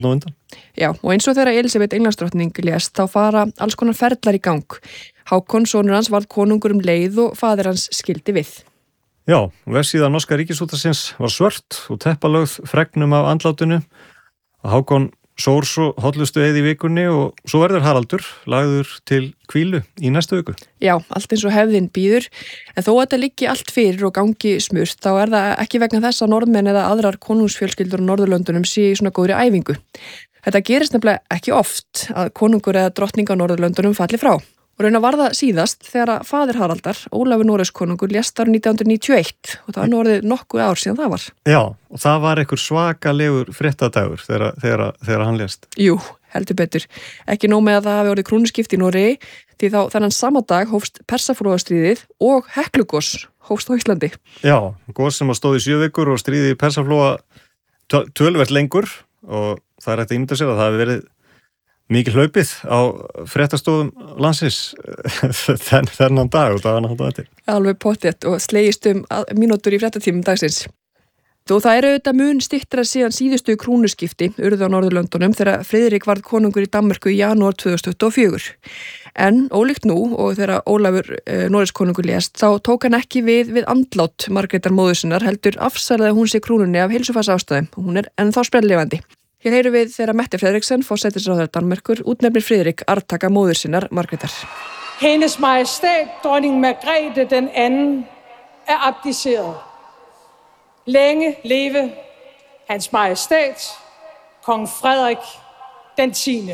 nú undan. Já, og eins og þegar Elísabet Englandsdrottning lést þá fara alls konar ferlar í gang. Hákon, sonur hans, varð konungur leið og faðir hans skildi við. Já, vefsíða norska ríkisútvarpsins var svört og teppalögð fregnum af andlátinu. Hákon sór svo hollustu eið í vikunni og svo verður Haraldur lagður til hvílu í næstu viku. Já, allt eins og hefðin býður, en þó að þetta liggi allt fyrir og gangi smurt, þá er það ekki vegna þess að Norðmenn eða aðrar konungsfjölskyldur á Norðurlöndunum sé í svona góðri æfingu. Þetta gerist nefnilega ekki oft að konungur eða drottning á Norðurlöndunum falli frá. Og raun að var það síðast þegar að faðir Haraldar, Ólafur Noregskonungur, lést árið 1991 og það var nú orðið nokkuð ár síðan það var. Já, og það var einhver svakalegur fréttadagur þegar hann lést. Jú, heldur betur. Ekki nóg með að það hafi orðið krúnuskipti í Noregi, því þá þennan sama dag hófst Persaflóastríðið og Heklugos hófst á Íslandi. Já, gos sem stóð í 7 vikur og stríði í Persaflóa töluvert lengur og það er hægt að ímynda sér að það hafi verið mikið hlaupið á fréttastofum landsins þennan dag og dagana þetta eftir. Alveg pottþétt og slegist mínútur í fréttatímum dagsins. Og það eru auðvitað mun styttra síðan síðustu krúnuskipti urðu á Norðurlöndunum þegar Friðrik varð konungur í Danmörku í janúar 2024. En ólíkt nú og þegar Ólafur Noregskonungur lést þá tók hann ekki við andlát Margrétar móður sinnar heldur afsalaði hún sig krúnunni af heilsufarsástæðum og hún er ennþá sprelllifandi. Hér heyrum við þegar Mette Frederiksen, forsætisráðherra Danmerkur, útnefnir Friðrik arftaka móður sinnar Margrétar. Hendes Majestæt, dronning Margrethe den anden, er abdiceret. Længe leve Hans Majestæt, kong Frederik den 10.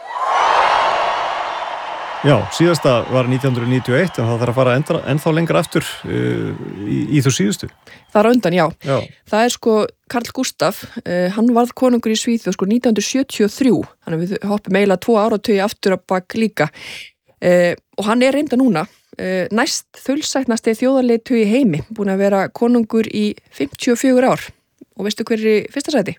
Já, síðasta var 1991 en það þarf að fara ennþá lengra aftur í þú síðustu. Það er undan, já. Það er sko Karl Gustaf, hann varð konungur í Svíþjóð sko 1973, þannig við hoppum eiginlega 2 áratugi aftur að bak líka og hann er reynda núna næst þaulsætnasti þjóðarleiðtogi í heimi, búin að vera konungur í 54 ár og veistu hver er í fyrsta sæti?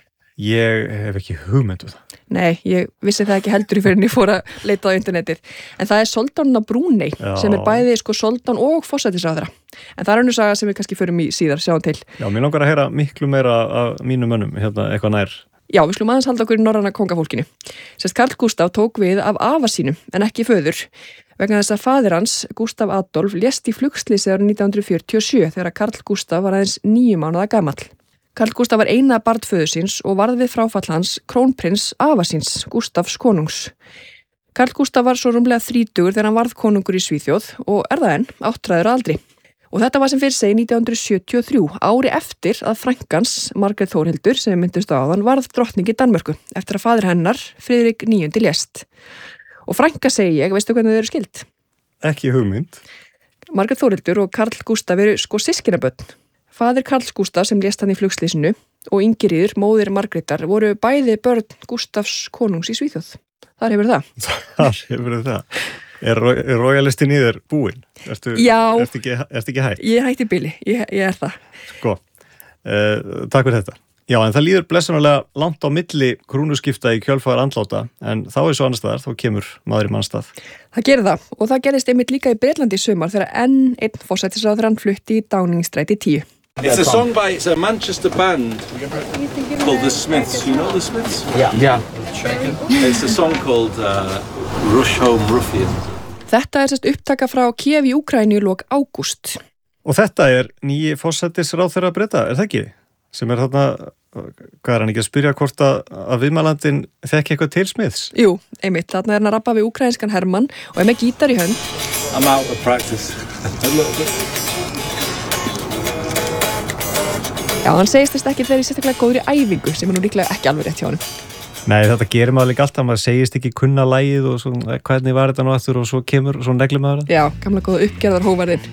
Ég hef ekki hugmyndu það. Nei, ég vissi það ekki heldur fyrir en ég fór að leita á internetið. En það er Soldánna Brúnei sem er bæði sko soldán og forsætisráðherra. En það er önnur saga sem við kannski förum í síðar, sjáum til. Já, mér langar að heyra miklu meira af mínum mönnum, hérna eitthvað nær. Já, við skulum aðeins halda okkur í norræna kóngafólkinu. Sérst Karl Gustaf tók við af afa sínum, en ekki föður. Vegna þess að faðir hans, Gustaf Adolf, lést í flugslysi árið 1947 þegar Karl Gustaf var aðeins 9 mánaða gamall. Karl Gustaf var eina barn föður síns og varð við fráfall hans krónprins afa síns, Gustafs konungs. Karl Gustaf var svo rúmlega 30 þegar hann varð konungur í Svíþjóð og er það enn, áttræður að aldri. Og þetta var sem fyrir segi 1973, ári eftir að frænkans, Margrét Þórhildur, sem myndist á áðan, varð drottning í Danmörku, eftir að faðir hennar, Friðrik 9. lést. Og frænka segi ég, veistu hvernig þau eru skild? Ekki hugmynd. Margrét Þórhildur og Karl Gustaf eru sko systkinabörn. Faðir Karls Gustaf sem lést hann í flugslysinu og Ingiríður, móðir Margrétar, voru bæði börn Gustafs konungs í Svíþjóð. Þar hefur það. Þar hefur það. Er royalistin í þér búinn? Já. Ertu ekki hætt? Ég er hætt í bili, ég er það. Sko, takk fyrir þetta. Já, en það líður blessunarlega langt á milli krúnuskipta í kjölfar andláta, en þá er svo annars staðar, þá kemur maður í mannstað. Það gerir það, og það gerist einmitt líka í Bretlandi í sumar þegar enn einn forsætisráðherrann flutti í Downing-stræti 10. It's a song by a Manchester band called The Smiths. You know The Smiths? Yeah. It's a song called Rush Home Ruffian. Þetta er sérst upptaka frá Kiev í Úkraínu í lok ágúst. Og þetta er nýji forsætisráðherra Breta, er það ekki? Sem er þarna, hvað er hann ekki að spyrja hvort að viðmælandinn þekki eitthvað til Smiths? Jú, einmitt, þarna er hann að rappa við úkraínskan hermann og er með gítar í hönd. I'm out of practice. A little bit. Já, hann segist þess ekki þegar í sérstaklega góðri æfingu sem er nú líklega ekki alveg rétt hjá hann. Nei, þetta gerir maður líka alltaf, maður segist ekki kunna lagið og svo, hvernig var þetta nú aftur og svo kemur og svo neglum maður það. Já, gamla góða uppgerðar hóvarðinn.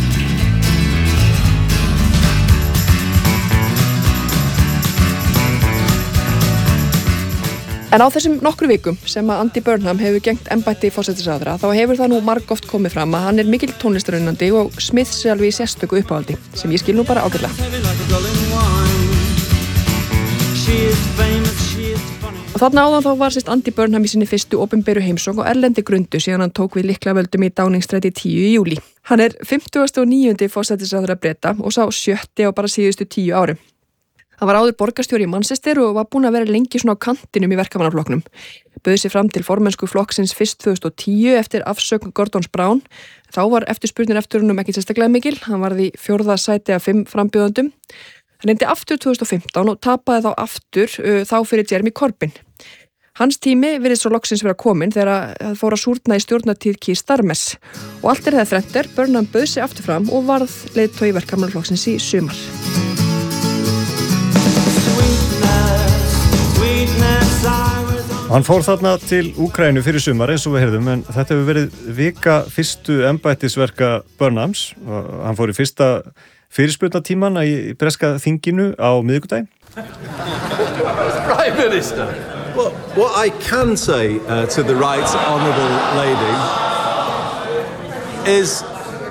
En á þessum nokkru vikum sem að Andy Burnham hefur gegnt embætti forsætisráðherra þá hefur það nú margoft komið fram að hann er mikill tónlistaraunnandi og Smiths er alveg í sérstöku uppáhaldi sem ég skil nú bara ágætlega. Og þarna áðan þá var sérst Andy Burnham í sinni fyrstu opinberu heimsókn og erlendi grundu síðan hann tók við lyklavöldum í Downing-stræti 10 í júlí. Hann er 59. forsætisráðherra Breta og sá 7. á bara síðustu 10 árum. Hann var áður borgarstjóri í Manchester og var búinn að vera lengi svona á kantinum í verkamannaflokknum. Bauð sig fram til formennsku flokksins fyrst 2010 eftir afsögn Gordons Brown. Þá var eftirspurnir eftir honum ekki sérstaklega mikil. Hann varð í 4. sæti af 5 frambjóðendum. Hann reyndi aftur 2015 og tapaði þá aftur þá fyrir Jeremy Corbyn. Hans tími virðist svo loksins vera komin þegar það fór að súrna í stjórnartíð Keir Starmer. Og allt það þrennt Burnham bauð sig aftur fram og varð leiðtogi verkamannaflokksins í sumar. Hann fór þarna til Úkraínu fyrir sumar eins og við heyrðum, en þetta hefur verið vika fyrstu embættisverka Burnhams. Hann fór í fyrsta fyrirspurnatíman í breska þinginu á miðvikudaginn. Prime Minister. Well, what I can say to the right honourable lady is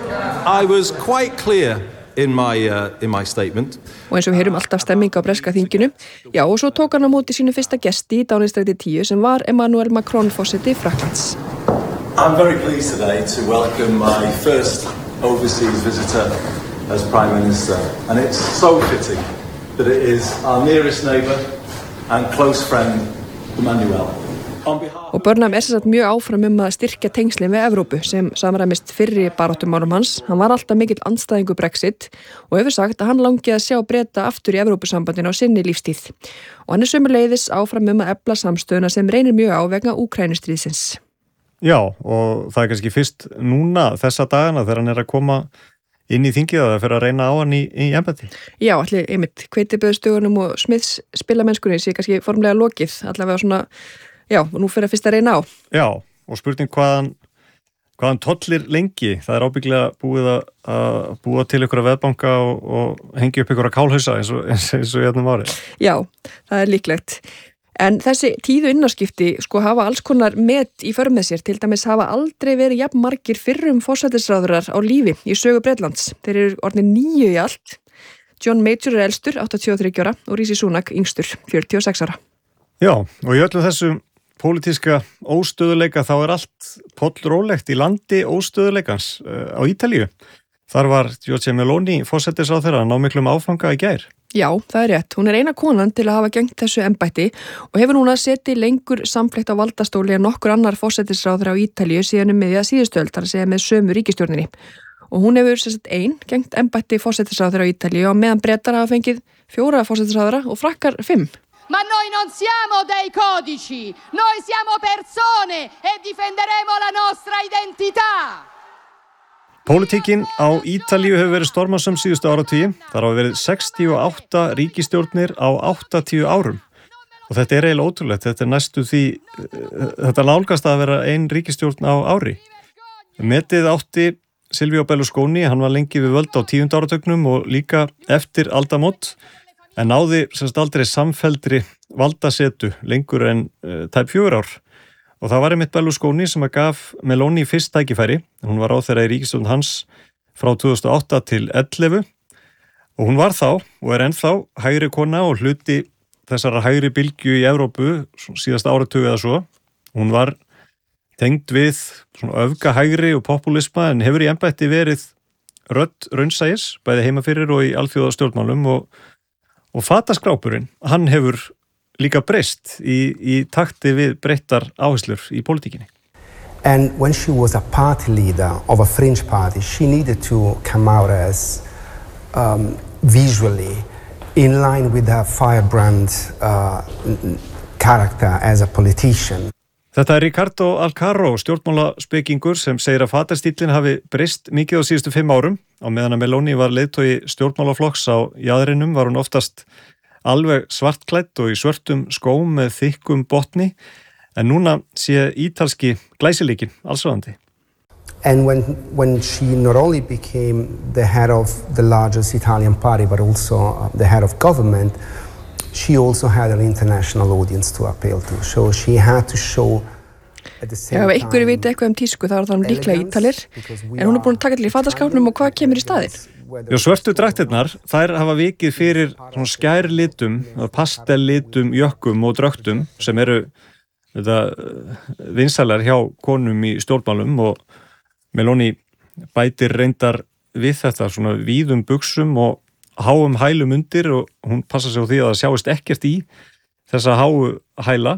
I was quite clear in my statement. Og eins og við heyrum alltaf stemming á breska þinginu. Já, og svo tók hann á móti sínu fyrsta gesti í Downing-stræti 10 sem var Emmanuel Macron forseti Frakklands. I'm very pleased today to welcome my first overseas visitor as Prime Minister, and it's so fitting that it is our nearest neighbour and close friend, Emmanuel. Og Burnham sagt mjög áfram að styrkja tengslin við Evrópu sem samræmist fyrri baráttumálum hans. Hann var alltaf mikill andstæðingur Brexit og hefur sagt að hann langi að sjá Breta aftur í Evrópusambandinu á sinni lífstíð. Og hann sömuleiðis áfram að efla samstöðuna sem reynir mjög á vegna Úkrænustríðsins. Já, og það kannski fyrst núna þessa dagana þegar hann að koma inn í þingið að það fyrir að reyna á hann í embætti. Já, allir einmitt hveitibrauðsdögunum og Smiths spilamennskunni sé kannski formlega lokið, allavega svona, já, nú fyrir að fyrst að reyna á. Já, og spurning hvaðan tollir lengi. Það er ábyggilega búið að búa til ykkur að veðbanka og hengja upp ykkur að kálhausa eins og hérna árið. Já, það er líklegt. En þessi tíðu innarskipti hafa alls konar met í för með sér, til dæmis hafa aldrei verið jafn margir fyrrum forsætisráðherrar á lífi í sögu Bretlands. Þeir eru orðnir 9 í allt. John Major er elstur, 83 ára, og Rishi Sunak yngstur, 46 ára. Já, og í öllum þessum pólitíska óstöðuleika þá er allt pollrólegt í landi óstöðuleikans á Ítalíu. Þar var Giorgia Meloni forsætisráðherra að ná miklum áfanga í gær. Já, það er rétt. Hún er eina konan til að hafa gengt þessu embætti og hefur núna setið lengur samfleytt á valdastóli en nokkur annar forsætisráðherra á Ítalíu síðan miðja síðustu öld, þar að segja með sömu ríkisstjórninni. Og hún hefur gengt embætti forsætisráðherra á Ítalíu og meðan Bretar hafa fengið 4 forsætisráðherra og Frakkar 5. Ma noi non siamo dei codici, noi siamo persone e difenderemo la nostra identità. Pólitíkin á Ítalíu hefur verið stormasöm síðustu áratugi. Þar hafa verið 68 ríkisstjórnir á 80 árum. Og þetta er eiginlega ótrúlegt. Þetta er næstu því, þetta nálgast að vera ein ríkisstjórn á ári. Metið átti Silvio Berlusconi, hann var lengi við völd á 10. áratugnum og líka eftir aldamót, en náði aldrei samfelldri valdasetu lengur en tæp 4 ár. Og það var einmitt Berlusconi sem að gaf Meloni fyrst tækifæri. Hún var ráðherra í ríkisstjórn hans frá 2008 til 2011 og hún var þá og er ennþá hægri kona og hluti þessara hægri bylgju í Evrópu síðasta áratug eða svo. Hún var tengd við svona öfga hægri og populisma en hefur í embætti verið rödd raunsæis, bæði heima fyrir og í alþjóðastjórnmálum og fataskrápurinn, hann hefur líka breyst í takti við breyttar áherslur í pólitíkinni. And when she was a party leader of a fringe party, she needed to come out as visually in line with her firebrand character as a politician. Þetta er Ricardo Alcaro, stjórnmálaspekingur sem segir að fatastíllinn hafi breyst mikið á síðustu 5 árum. Á meðan að Meloni var leiðtogi stjórnmálaflokks á jaðrinum var hún oftast alveg svartklædd og í svörtum skóm með þykkum botni, en núna sé ítalski glæsileikinn allsráðandi. And when she not only became the head of the largest Italian party but also the head of government, she also had an international audience to appeal to. So she had to show at the same time. Ef einhverju viti eitthvað tísku þá er það líklega Ítalir, en hún er búin að taka til í fataskápnum og hvað kemur í staðinn? Já, svörtu drættirnar, þær hafa vikið fyrir skærlitum, pastellitum, jökkum og drögtum sem eru vinsælar hjá konum í stjórnmálum og Meloni bætir reyndar við þetta svona víðum buxum og háum hælum undir og hún passa sig á því að það sjáist ekkert í þessa háu hæla